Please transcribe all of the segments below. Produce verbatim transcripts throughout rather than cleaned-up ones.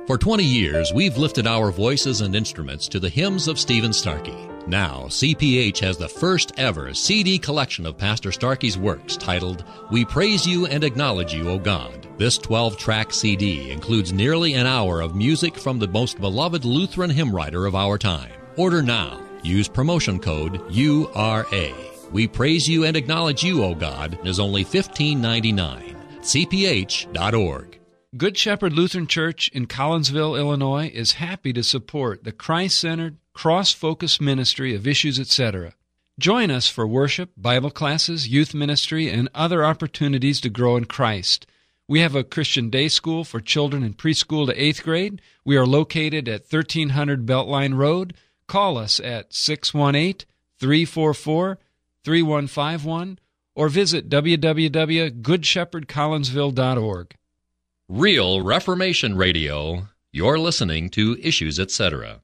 For twenty years, we've lifted our voices and instruments to the hymns of Stephen Starkey. Now, C P H has the first ever C D collection of Pastor Starkey's works titled, We Praise You and Acknowledge You, O God. This twelve-track C D includes nearly an hour of music from the most beloved Lutheran hymn writer of our time. Order now. Use promotion code U R A. We Praise You and Acknowledge You, O God is only fifteen ninety-nine. C P H dot org. Good Shepherd Lutheran Church in Collinsville, Illinois is happy to support the Christ-centered, cross-focused ministry of Issues, et cetera. Join us for worship, Bible classes, youth ministry, and other opportunities to grow in Christ. We have a Christian day school for children in preschool to eighth grade. We are located at thirteen hundred Beltline Road. Call us at six one eight, three four four, three one five one or visit w w w dot good shepherd collinsville dot org. Real Reformation Radio. You're listening to Issues, et cetera.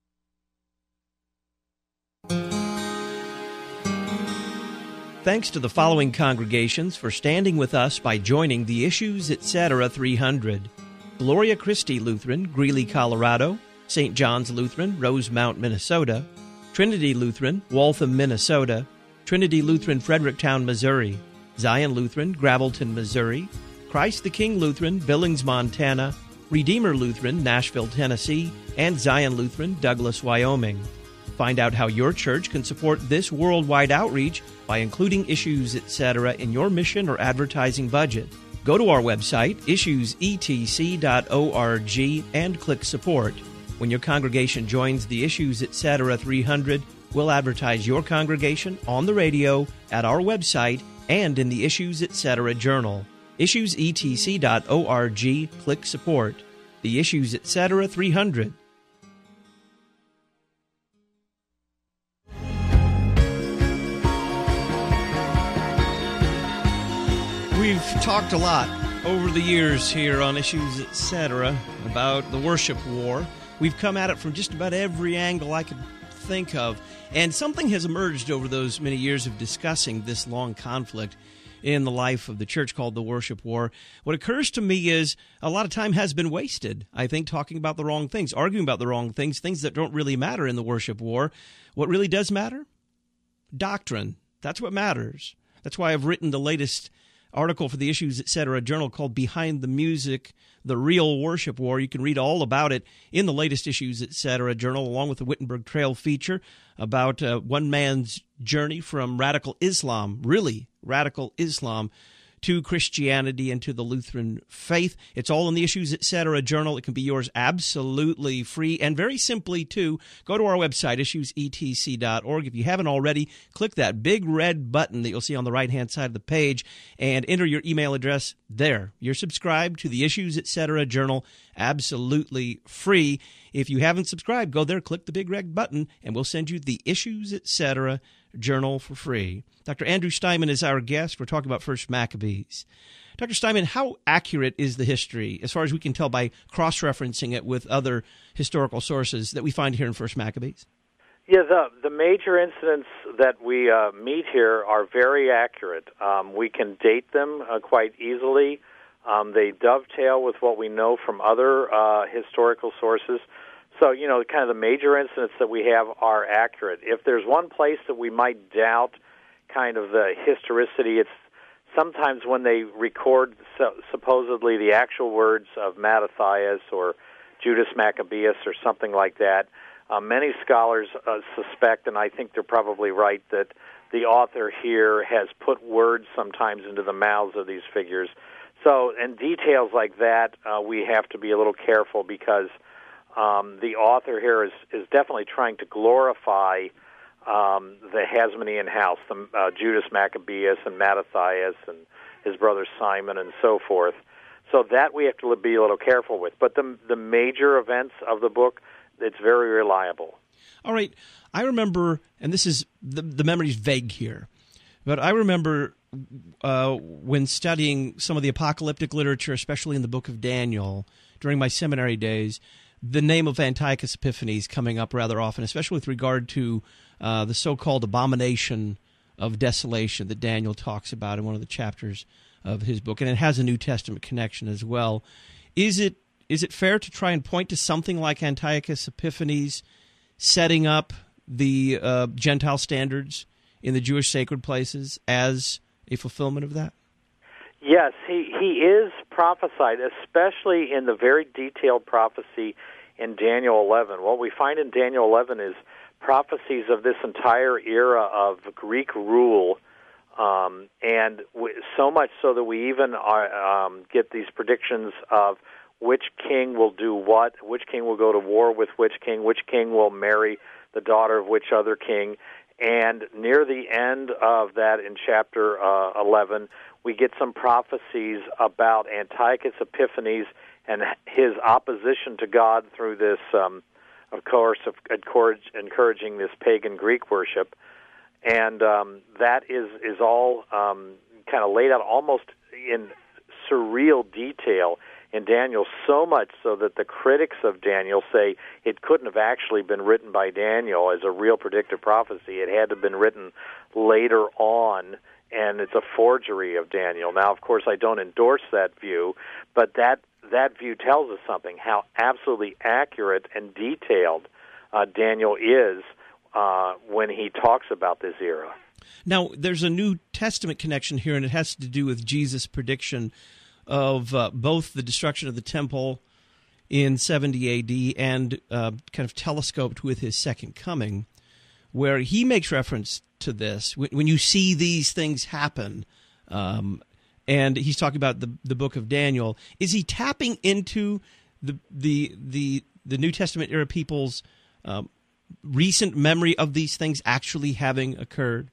Thanks to the following congregations for standing with us by joining the Issues, et cetera three hundred. Gloria Christi Lutheran, Greeley, Colorado. Saint John's Lutheran, Rosemount, Minnesota. Trinity Lutheran, Waltham, Minnesota. Trinity Lutheran, Fredericktown, Missouri. Zion Lutheran, Gravelton, Missouri. Christ the King Lutheran, Billings, Montana. Redeemer Lutheran, Nashville, Tennessee. And Zion Lutheran, Douglas, Wyoming. Find out how your church can support this worldwide outreach by including Issues, et cetera in your mission or advertising budget. Go to our website, issues e t c dot org, and click Support. When your congregation joins the Issues, et cetera three hundred, we'll advertise your congregation on the radio, at our website, and in the Issues, et cetera Journal. issues e t c dot org, click Support. The Issues, et cetera three hundred. We've talked a lot over the years here on Issues, et cetera about the worship war. We've come at it from just about every angle I could think of, and something has emerged over those many years of discussing this long conflict in the life of the church called the worship war. What occurs to me is a lot of time has been wasted, I think, talking about the wrong things, arguing about the wrong things, things that don't really matter in the worship war. What really does matter? Doctrine. That's what matters. That's why I've written the latest article for the Issues, et cetera Journal called Behind the Music, The Real Worship War. You can read all about it in the latest Issues, et cetera Journal, along with the Wittenberg Trail feature about uh, one man's journey from radical Islam, really radical Islam, to Christianity and to the Lutheran faith. It's all in the Issues, et cetera Journal. It can be yours absolutely free and very simply, too. Go to our website, issues e t c dot org. If you haven't already, click that big red button that you'll see on the right-hand side of the page and enter your email address there. You're subscribed to the Issues, et cetera Journal absolutely free. If you haven't subscribed, go there, click the big red button, and we'll send you the Issues, et cetera Journal for free. Doctor Andrew Steinman is our guest. We're talking about First Maccabees. Doctor Steinman, how accurate is the history, as far as we can tell by cross-referencing it with other historical sources that we find here in First Maccabees? Yeah, the, the major incidents that we uh, meet here are very accurate. Um, we can date them uh, quite easily. Um, they dovetail with what we know from other uh, historical sources. So, you know, kind of the major incidents that we have are accurate. If there's one place that we might doubt kind of the historicity, it's sometimes when they record so, supposedly the actual words of Mattathias or Judas Maccabeus or something like that. Uh, many scholars uh, suspect, and I think they're probably right, that the author here has put words sometimes into the mouths of these figures. So, and details like that, uh, we have to be a little careful because um, the author here is, is definitely trying to glorify um, the Hasmonean house, the, uh, Judas Maccabeus and Mattathias and his brother Simon and so forth. So that we have to be a little careful with. But the the major events of the book, it's very reliable. All right. I remember, and this is, the, the memory's vague here, but I remember uh, when studying some of the apocalyptic literature, especially in the book of Daniel, during my seminary days, the name of Antiochus Epiphanes coming up rather often, especially with regard to uh, the so-called abomination of desolation that Daniel talks about in one of the chapters of his book, and it has a New Testament connection as well. Is it is it fair to try and point to something like Antiochus Epiphanes setting up the uh, Gentile standards in the Jewish sacred places as a fulfillment of that? Yes, he, he is prophesied, especially in the very detailed prophecy in Daniel eleven. What we find in Daniel eleven is prophecies of this entire era of Greek rule, um, and w- so much so that we even are, um, get these predictions of which king will do what, which king will go to war with which king, which king will marry the daughter of which other king. And near the end of that, in chapter uh, eleven, we get some prophecies about Antiochus Epiphanes and his opposition to God through this, um, of course, of encourage, encouraging this pagan Greek worship. And um, that is, is all um, kind of laid out almost in surreal detail in Daniel, so much so that the critics of Daniel say it couldn't have actually been written by Daniel as a real predictive prophecy. It had to have been written later on, and it's a forgery of Daniel. Now, of course, I don't endorse that view, but that that view tells us something, how absolutely accurate and detailed uh, Daniel is uh, when he talks about this era. Now, there's a New Testament connection here, and it has to do with Jesus' prediction of uh, both the destruction of the temple in seventy A D and uh, kind of telescoped with his second coming, where he makes reference to this. When, when you see these things happen, um, and he's talking about the the book of Daniel, is he tapping into the the the, the New Testament era people's um, recent memory of these things actually having occurred?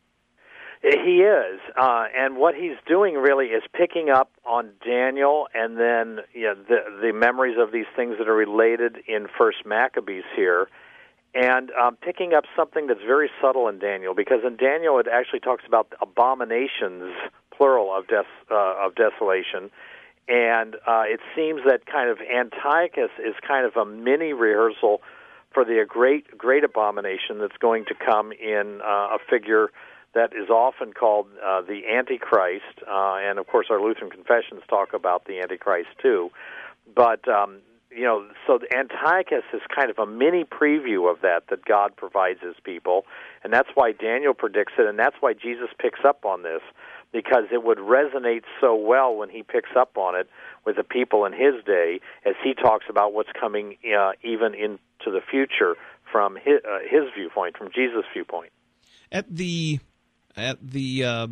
He is, uh, and what he's doing really is picking up on Daniel, and then you know, the the memories of these things that are related in First Maccabees here, and um, picking up something that's very subtle in Daniel, because in Daniel it actually talks about abominations, plural, of des- uh, of desolation, and uh, it seems that kind of Antiochus is kind of a mini rehearsal for the great great abomination that's going to come in uh, a figure that is often called uh, the Antichrist, uh, and of course our Lutheran confessions talk about the Antichrist too. But um, you know, so Antiochus is kind of a mini preview of that that God provides His people, and that's why Daniel predicts it, and that's why Jesus picks up on this, because it would resonate so well when He picks up on it with the people in His day, as He talks about what's coming uh, even into the future from His, uh, his viewpoint, from Jesus' viewpoint. At the At the uh,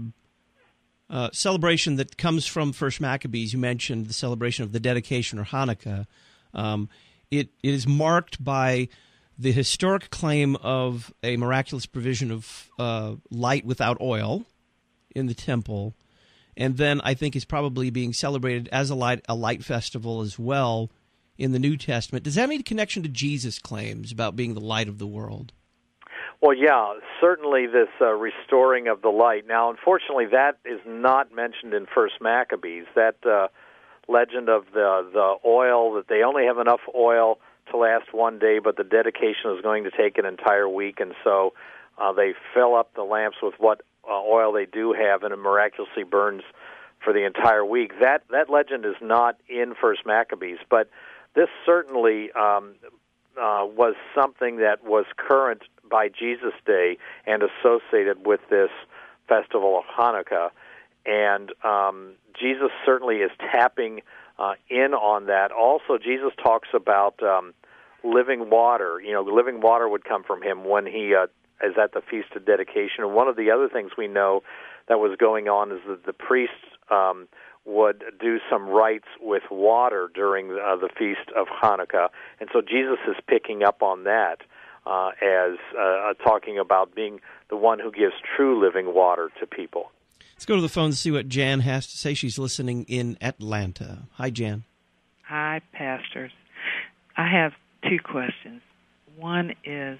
uh, celebration that comes from First Maccabees, you mentioned the celebration of the dedication, or Hanukkah. Um, it, it is marked by the historic claim of a miraculous provision of uh, light without oil in the temple, and then I think is probably being celebrated as a light a light festival as well in the New Testament. Does that have any connection to Jesus' claims about being the light of the world? Well, yeah, certainly this uh, restoring of the light. Now, unfortunately, that is not mentioned in First Maccabees. That uh, legend of the the oil, that they only have enough oil to last one day, but the dedication is going to take an entire week, and so uh, they fill up the lamps with what uh, oil they do have, and it miraculously burns for the entire week. That that legend is not in First Maccabees, but this certainly um, uh, was something that was current by Jesus' day and associated with this festival of Hanukkah. And um, Jesus certainly is tapping uh, in on that. Also, Jesus talks about um, living water. You know, living water would come from him when he uh, is at the Feast of Dedication. And one of the other things we know that was going on is that the priests um, would do some rites with water during uh, the Feast of Hanukkah. And so Jesus is picking up on that. Uh, as uh, talking about being the one who gives true living water to people. Let's go to the phone to see what Jan has to say. She's listening in Atlanta. Hi, Jan. Hi, pastors. I have two questions. One is,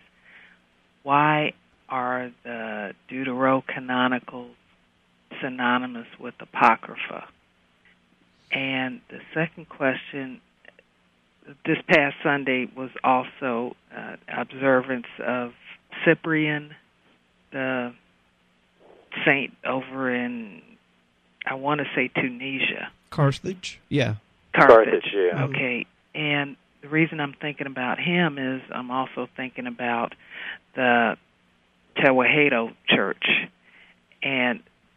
why are the Deuterocanonicals synonymous with Apocrypha? And the second question, this past Sunday was also uh, observance of Cyprian, the saint over in, I want to say Tunisia. Carthage? Yeah. Carthage, Carthage yeah. Okay. And the reason I'm thinking about him is I'm also thinking about the Tewahedo Church. And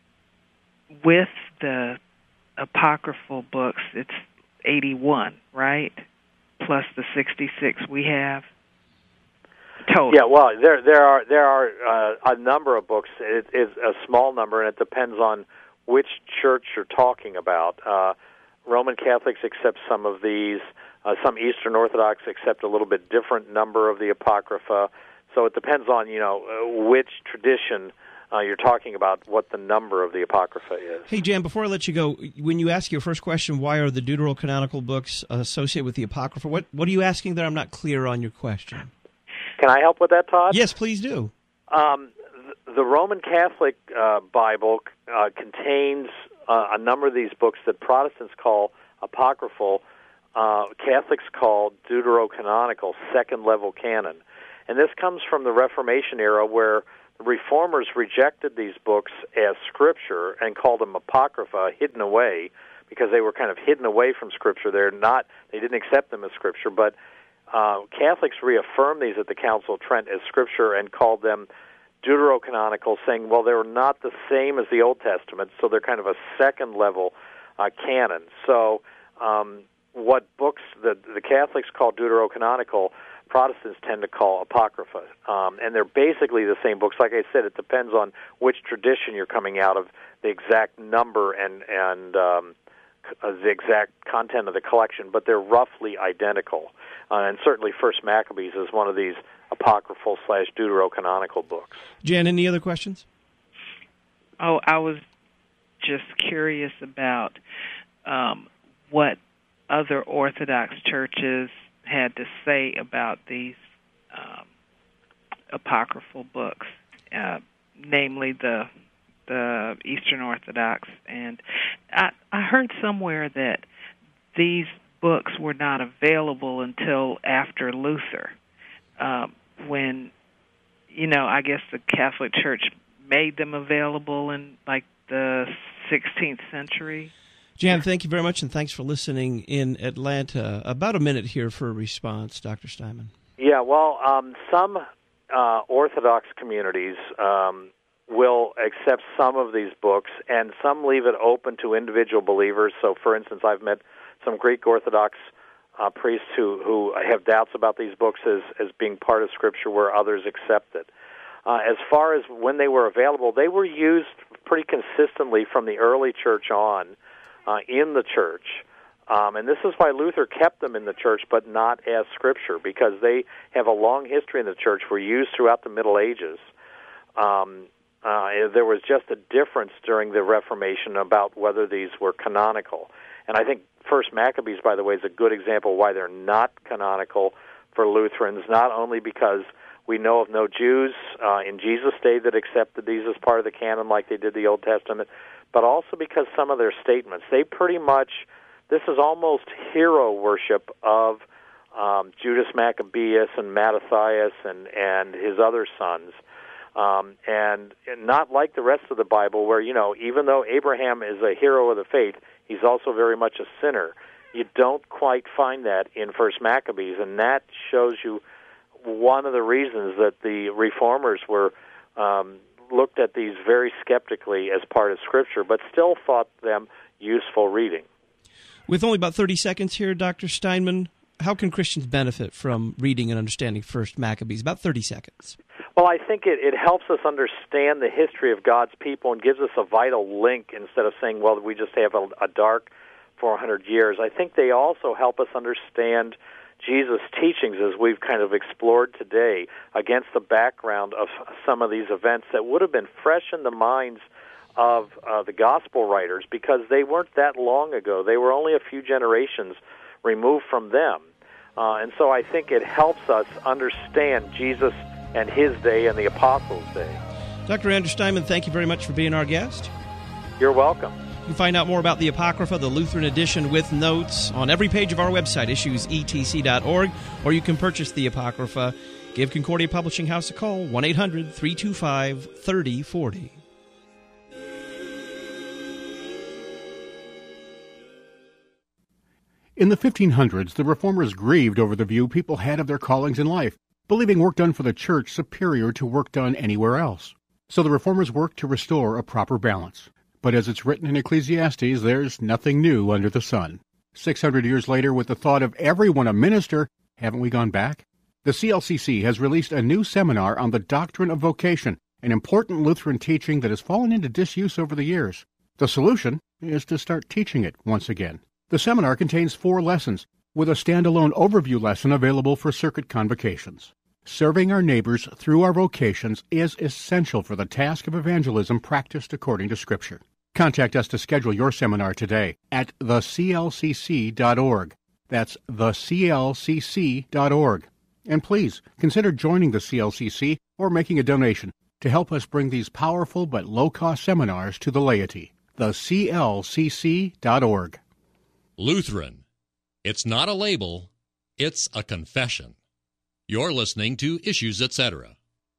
with the apocryphal books, it's eighty-one, right? Plus the sixty-six we have. Total. Yeah, well, there there are there are uh, a number of books. It is a small number, and it depends on which church you're talking about. Uh, Roman Catholics accept some of these. Uh, some Eastern Orthodox accept a little bit different number of the Apocrypha. So it depends on, you know, uh, which tradition uh, you're talking about, what the number of the Apocrypha is. Hey, Jan, before I let you go, when you ask your first question, why are the deuterocanonical books associated with the Apocrypha, what, what are you asking there? I'm not clear on your question. Can I help with that, Todd? Yes, please do. Um, th- the Roman Catholic uh, Bible uh, contains uh, a number of these books that Protestants call apocryphal, uh, Catholics call deuterocanonical, second-level canon. And this comes from the Reformation era, where the Reformers rejected these books as Scripture and called them apocrypha, hidden away, because they were kind of hidden away from Scripture. They're not; they didn't accept them as Scripture, but uh, Catholics reaffirmed these at the Council of Trent as Scripture and called them deuterocanonical, saying, well, they're not the same as the Old Testament, so they're kind of a second-level uh, canon. So um, what books the, the Catholics call deuterocanonical, Protestants tend to call apocrypha. Um, and they're basically the same books. Like I said, it depends on which tradition you're coming out of, the exact number and, and um, uh, the exact content of the collection, but they're roughly identical. Uh, and certainly First Maccabees is one of these apocryphal slash deuterocanonical books. Jan, any other questions? Oh, I was just curious about um, what other Orthodox churches had to say about these um, apocryphal books, uh, namely the the Eastern Orthodox. And I, I heard somewhere that these books were not available until after Luther, uh, when, you know, I guess the Catholic Church made them available in, like, the sixteenth century. Jan, thank you very much, and thanks for listening in Atlanta. About a minute here for a response, Doctor Steinman. Yeah, well, um, some uh, Orthodox communities um, will accept some of these books, and some leave it open to individual believers. So, for instance, I've met some Greek Orthodox uh, priests who, who have doubts about these books as, as being part of Scripture, where others accept it. Uh, as far as when they were available, they were used pretty consistently from the early church on uh, in the church. Um, and this is why Luther kept them in the church, but not as Scripture, because they have a long history in the church, were used throughout the Middle Ages. Um, uh, there was just a difference during the Reformation about whether these were canonical. And I think First Maccabees, by the way, is a good example why they're not canonical for Lutherans, not only because we know of no Jews uh, in Jesus' day that accepted these as part of the canon like they did the Old Testament, but also because some of their statements, they pretty much, this is almost hero worship of um, Judas Maccabeus and Mattathias and, and his other sons. Um, and, and not like the rest of the Bible where, you know, even though Abraham is a hero of the faith, he's also very much a sinner. You don't quite find that in First Maccabees, and that shows you one of the reasons that the Reformers were um, looked at these very skeptically as part of Scripture, but still thought them useful reading. With only about thirty seconds here, Doctor Steinman, how can Christians benefit from reading and understanding First Maccabees? About thirty seconds. Well, I think it, it helps us understand the history of God's people and gives us a vital link instead of saying, well, we just have a, a dark four hundred years. I think they also help us understand Jesus' teachings as we've kind of explored today against the background of some of these events that would have been fresh in the minds of uh, the gospel writers because they weren't that long ago. They were only a few generations removed from them. Uh, and so I think it helps us understand Jesus and his day and the apostles' day. Doctor Andrew Steinman, thank you very much for being our guest. You're welcome. You can find out more about the Apocrypha, the Lutheran edition with notes, on every page of our website, issues e t c dot org, or you can purchase the Apocrypha. Give Concordia Publishing House a call, one eight hundred three two five three oh four oh. In the fifteen hundreds, the Reformers grieved over the view people had of their callings in life, believing work done for the church superior to work done anywhere else. So the Reformers worked to restore a proper balance. But as it's written in Ecclesiastes, there's nothing new under the sun. Six hundred years later, with the thought of everyone a minister, haven't we gone back? The C L C C has released a new seminar on the doctrine of vocation, an important Lutheran teaching that has fallen into disuse over the years. The solution is to start teaching it once again. The seminar contains four lessons, with a standalone overview lesson available for circuit convocations. Serving our neighbors through our vocations is essential for the task of evangelism practiced according to Scripture. Contact us to schedule your seminar today at the c l c c dot org. That's the c l c c dot org. And please consider joining the C L C C or making a donation to help us bring these powerful but low-cost seminars to the laity. the c l c c dot org. Lutheran. It's not a label, it's a confession. You're listening to Issues, et cetera.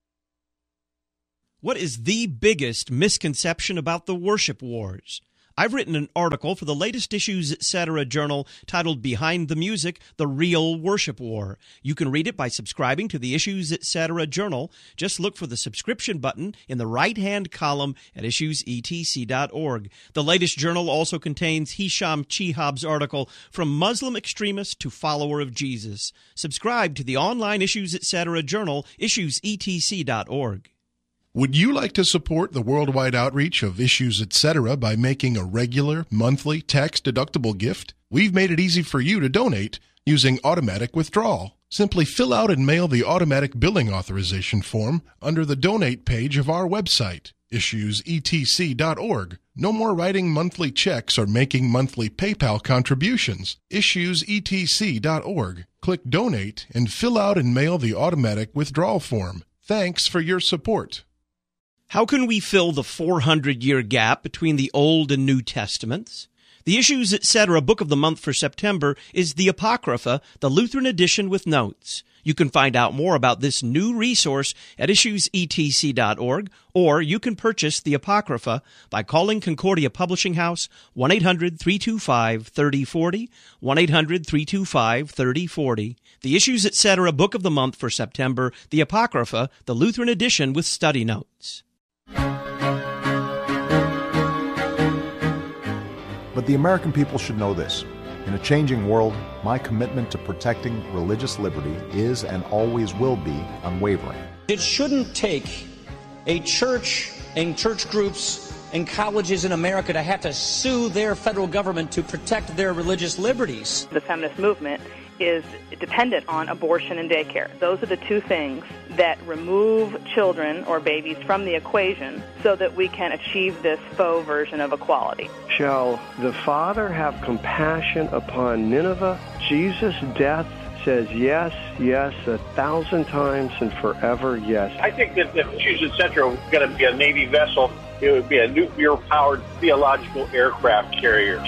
What is the biggest misconception about the worship wars? I've written an article for the latest Issues, et cetera journal titled Behind the Music, The Real Worship War. You can read it by subscribing to the Issues, et cetera journal. Just look for the subscription button in the right-hand column at issues e t c dot org. The latest journal also contains Hisham Chihab's article From Muslim Extremist to Follower of Jesus. Subscribe to the online Issues, et cetera journal, issues e t c dot org. Would you like to support the worldwide outreach of Issues, et cetera by making a regular, monthly, tax-deductible gift? We've made it easy for you to donate using automatic withdrawal. Simply fill out and mail the automatic billing authorization form under the donate page of our website, issues e t c dot org. No more writing monthly checks or making monthly PayPal contributions. issues e t c dot org. Click Donate and fill out and mail the automatic withdrawal form. Thanks for your support. How can we fill the four hundred year gap between the Old and New Testaments? The Issues, et cetera book of the month for September is the Apocrypha, the Lutheran edition with notes. You can find out more about this new resource at issues e t c dot org, or you can purchase the Apocrypha by calling Concordia Publishing House one eight hundred three two five three zero four zero, one eight hundred three two five three zero four zero. The Issues, et cetera book of the month for September, the Apocrypha, the Lutheran edition with study notes. But the American people should know this. In a changing world, my commitment to protecting religious liberty is and always will be unwavering. It shouldn't take a church and church groups and colleges in America to have to sue their federal government to protect their religious liberties. The feminist movement is dependent on abortion and daycare. Those are the two things that remove children or babies from the equation so that we can achieve this faux version of equality. Shall the Father have compassion upon Nineveh? Jesus' death says yes, yes, a thousand times and forever yes. I think that if Issues, et cetera was going to be a Navy vessel, it would be a nuclear-powered theological aircraft carrier.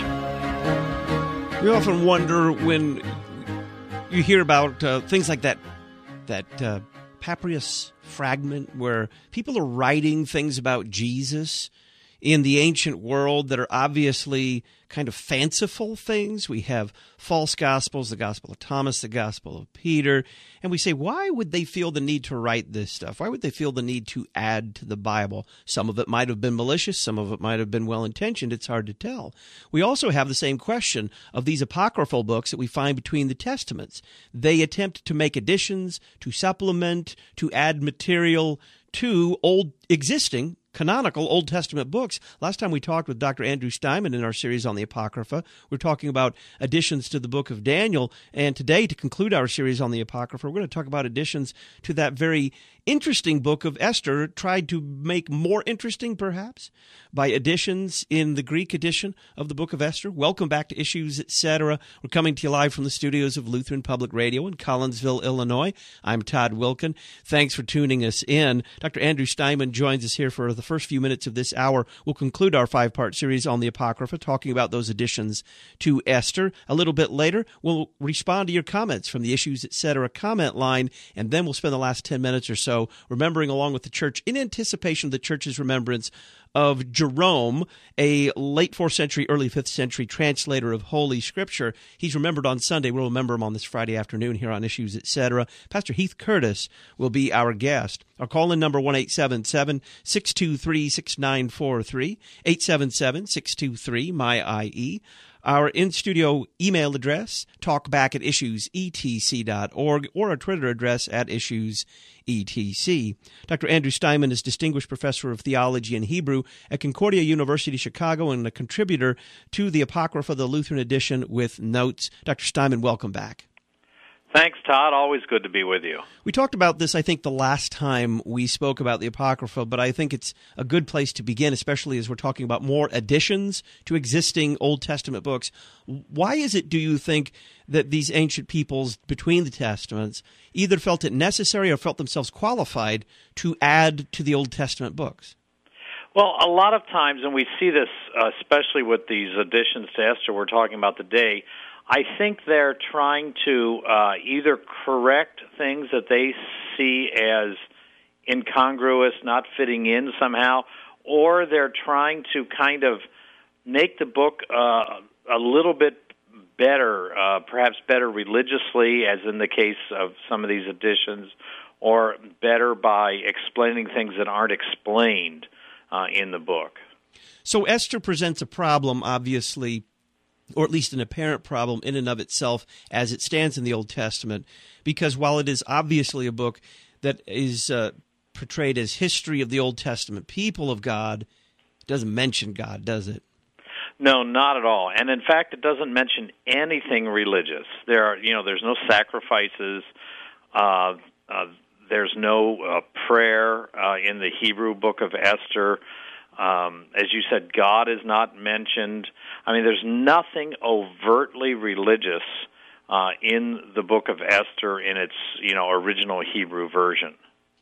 We often wonder when you hear about uh, things like that, that uh, papyrus fragment where people are writing things about Jesus in the ancient world that are obviously kind of fanciful things. We have false gospels, the Gospel of Thomas, the Gospel of Peter, and we say, why would they feel the need to write this stuff? Why would they feel the need to add to the Bible? Some of it might have been malicious, some of it might have been well-intentioned. It's hard to tell. We also have the same question of these apocryphal books that we find between the Testaments. They attempt to make additions, to supplement, to add material to old existing canonical Old Testament books. Last time we talked with Doctor Andrew Steinman in our series on the Apocrypha, we're talking about additions to the book of Daniel, and today, to conclude our series on the Apocrypha, we're going to talk about additions to that very interesting book of Esther, tried to make more interesting, perhaps, by additions in the Greek edition of the book of Esther. Welcome back to Issues, et cetera. We're coming to you live from the studios of Lutheran Public Radio in Collinsville, Illinois. I'm Todd Wilkin. Thanks for tuning us in. Doctor Andrew Steinman joins us here for the first few minutes of this hour. We'll conclude our five-part series on the Apocrypha, talking about those additions to Esther. A little bit later, we'll respond to your comments from the Issues, et cetera comment line, and then we'll spend the last ten minutes or so so, remembering along with the church in anticipation of the church's remembrance of Jerome, a late fourth century, early fifth century translator of Holy Scripture. He's remembered on Sunday. We'll remember him on this Friday afternoon here on Issues, et cetera. Pastor Heath Curtis will be our guest. Our call-in number, one eight seven seven, six two three, six nine four three, eight seven seven, six two three, M Y I E. Our in-studio email address, talkback at issues e t c dot org, or our Twitter address at issues e t c. Doctor Andrew Steinman is Distinguished Professor of Theology and Hebrew at Concordia University, Chicago, and a contributor to the Apocrypha, the Lutheran edition, with notes. Doctor Steinman, welcome back. Thanks, Todd. Always good to be with you. We talked about this, I think, the last time we spoke about the Apocrypha, but I think it's a good place to begin, especially as we're talking about more additions to existing Old Testament books. Why is it, do you think, that these ancient peoples between the Testaments either felt it necessary or felt themselves qualified to add to the Old Testament books? Well, a lot of times, and we see this uh, especially with these additions to Esther we're talking about today, I think they're trying to uh, either correct things that they see as incongruous, not fitting in somehow, or they're trying to kind of make the book uh, a little bit better, uh, perhaps better religiously, as in the case of some of these editions, or better by explaining things that aren't explained uh, in the book. So Esther presents a problem, obviously, or at least an apparent problem in and of itself as it stands in the Old Testament, because while it is obviously a book that is uh, portrayed as history of the Old Testament people of God, it doesn't mention God, does it? No, not at all. And in fact, it doesn't mention anything religious. There are, you know, there's no sacrifices. Uh, uh, there's no uh, prayer uh, in the Hebrew book of Esther. Um, as you said, God is not mentioned. I mean, there's nothing overtly religious uh, in the book of Esther in its, you know, original Hebrew version.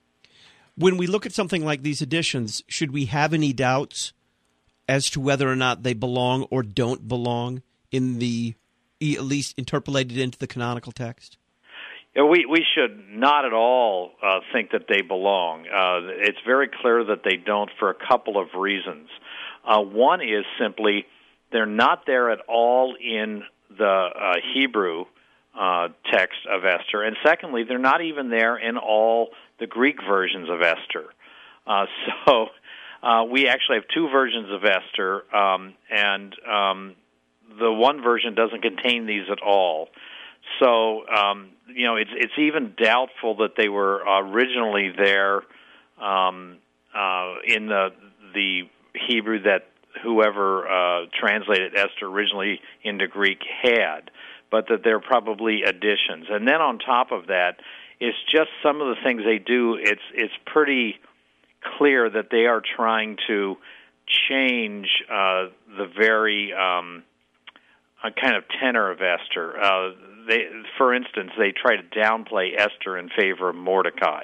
When we look at something like these editions, should we have any doubts as to whether or not they belong or don't belong in the, at least interpolated into the canonical text? Yeah, we, we should not at all uh, think that they belong. Uh, it's very clear that they don't for a couple of reasons. Uh, one is simply they're not there at all in the uh, Hebrew uh, text of Esther. And secondly, they're not even there in all the Greek versions of Esther. Uh, so uh, we actually have two versions of Esther, um, and um, the one version doesn't contain these at all. So, um, you know, it's it's even doubtful that they were originally there um, uh, in the the Hebrew that whoever uh, translated Esther originally into Greek had, but that they're probably additions. And then on top of that, it's just some of the things they do. It's it's pretty clear that they are trying to change uh, the very um, uh, kind of tenor of Esther. Uh, They, for instance, they try to downplay Esther in favor of Mordecai,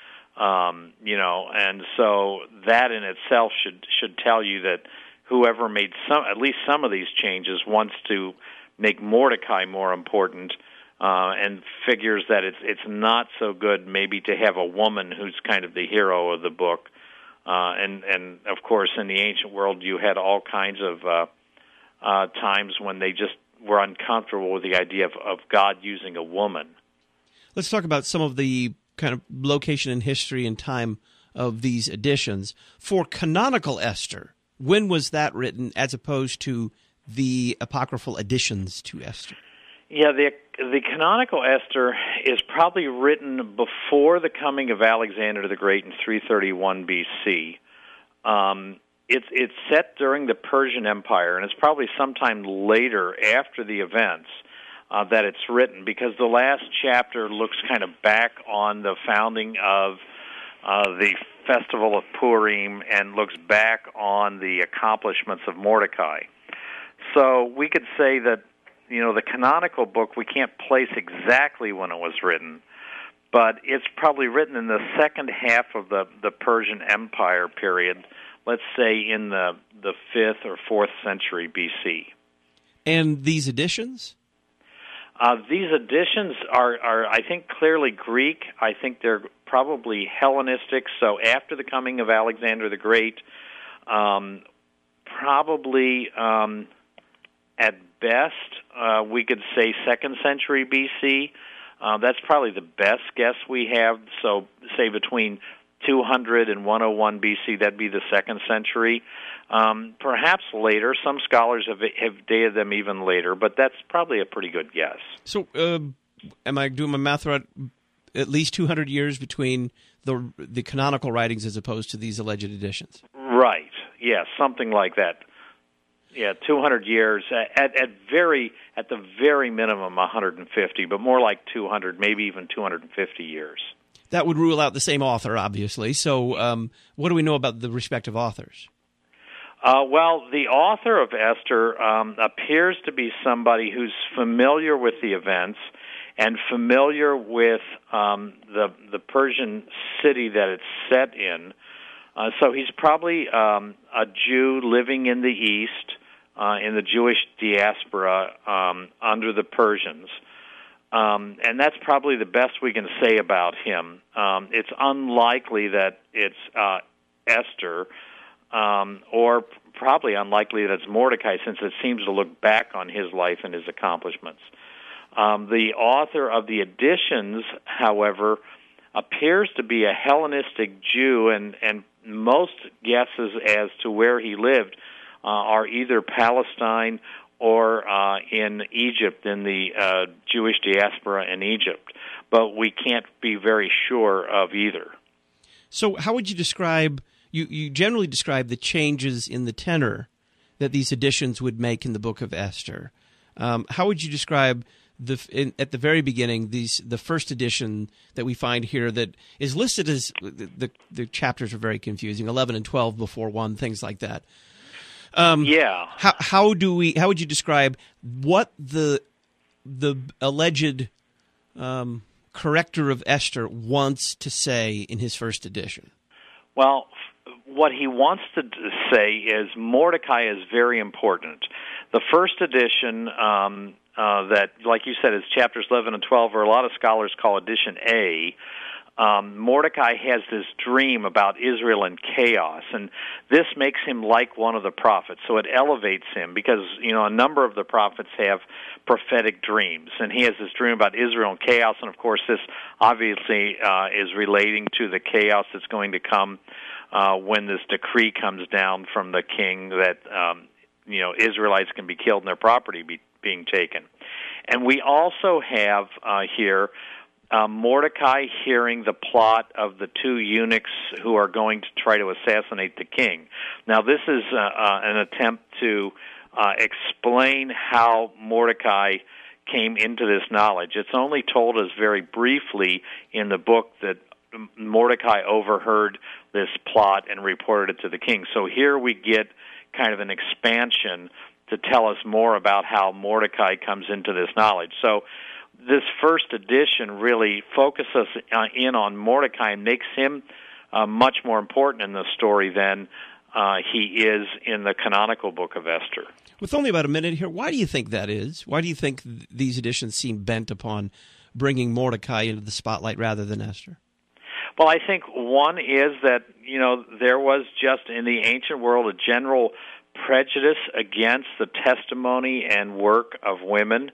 um, you know, and so that in itself should should tell you that whoever made some, at least some of these changes, wants to make Mordecai more important, uh, and figures that it's it's not so good maybe to have a woman who's kind of the hero of the book, uh, and and of course in the ancient world you had all kinds of uh, uh, times when they just were uncomfortable with the idea of, of God using a woman. Let's talk about some of the kind of location and history and time of these editions. For canonical Esther, when was that written as opposed to the apocryphal additions to Esther? Yeah, the the canonical Esther is probably written before the coming of Alexander the Great in three thirty-one B C. Um It's it's set during the Persian Empire, and it's probably sometime later after the events uh, that it's written, because the last chapter looks kind of back on the founding of uh, the Festival of Purim and looks back on the accomplishments of Mordecai. So we could say that, you know, the canonical book, we can't place exactly when it was written, but it's probably written in the second half of the, the Persian Empire period, let's say in the, the fifth or fourth century B C. And these editions? Uh, these editions are, are, I think, clearly Greek. I think they're probably Hellenistic, so after the coming of Alexander the Great, um, probably um, at best uh, we could say second century B C. Uh, that's probably the best guess we have, so say between two hundred and one oh one B C, that'd be the second century. Um, perhaps later. Some scholars have, have dated them even later, but that's probably a pretty good guess. So, uh, am I doing my math right? At least two hundred years between the the canonical writings as opposed to these alleged editions? Right. Yeah, something like that. Yeah, two hundred years at at very at the very minimum one hundred fifty, but more like two hundred, maybe even two hundred fifty years. That would rule out the same author, obviously. So, um, what do we know about the respective authors? Uh, well, the author of Esther um, appears to be somebody who's familiar with the events and familiar with um, the the Persian city that it's set in. Uh, so he's probably um, a Jew living in the East, uh, in the Jewish diaspora um, under the Persians. Um, and that's probably the best we can say about him. Um, it's unlikely that it's uh, Esther, um, or probably unlikely that it's Mordecai, since it seems to look back on his life and his accomplishments. Um, the author of the editions, however, appears to be a Hellenistic Jew, and, and most guesses as to where he lived uh, are either Palestine or uh, in Egypt, in the uh, Jewish diaspora in Egypt. But we can't be very sure of either. So how would you describe, you, you generally describe the changes in the tenor that these editions would make in the book of Esther. Um, how would you describe the in, at the very beginning, these the first edition that we find here that is listed as, the, the, the chapters are very confusing, eleven and twelve before one, things like that. Um, yeah. How how do we? How would you describe what the the alleged um, corrector of Esther wants to say in his first edition? Well, what he wants to say is Mordecai is very important. The first edition, um, uh, that, like you said, is chapters eleven and twelve, or a lot of scholars call edition A. Um, Mordecai has this dream about Israel in chaos, and this makes him like one of the prophets, so it elevates him, because, you know, a number of the prophets have prophetic dreams, and he has this dream about Israel in chaos, and of course this obviously uh, is relating to the chaos that's going to come uh, when this decree comes down from the king that, um, you know, Israelites can be killed and their property be, being taken. And we also have uh, here Uh, Mordecai hearing the plot of the two eunuchs who are going to try to assassinate the king. Now, this is uh, uh, an attempt to uh, explain how Mordecai came into this knowledge. It's only told us very briefly in the book that Mordecai overheard this plot and reported it to the king. So here we get kind of an expansion to tell us more about how Mordecai comes into this knowledge. So this first edition really focuses uh, in on Mordecai and makes him uh, much more important in the story than uh, he is in the canonical book of Esther. With only about a minute here, why do you think that is? Why do you think th- these editions seem bent upon bringing Mordecai into the spotlight rather than Esther? Well, I think one is that, you know, there was just in the ancient world a general prejudice against the testimony and work of women.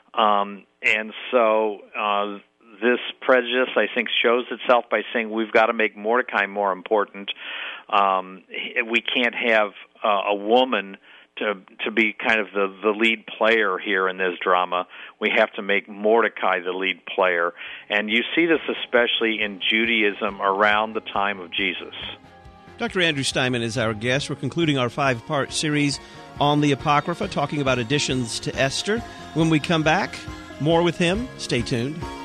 Um, and so uh, this prejudice, I think, shows itself by saying we've got to make Mordecai more important. Um, we can't have uh, a woman to to be kind of the, the lead player here in this drama. We have to make Mordecai the lead player. And you see this especially in Judaism around the time of Jesus. Doctor Andrew Steinman is our guest. We're concluding our five-part series on the Apocrypha, talking about additions to Esther. When we come back, more with him. Stay tuned.